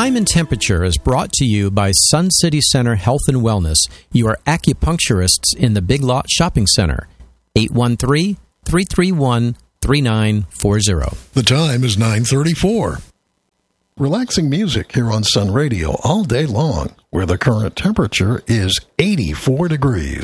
Time and Temperature is brought to you by Sun City Center Health and Wellness, your acupuncturists in the Big Lot Shopping Center. 813-331-3940. The time is 9:34. Relaxing music here on Sun Radio all day long, where the current temperature is 84 degrees.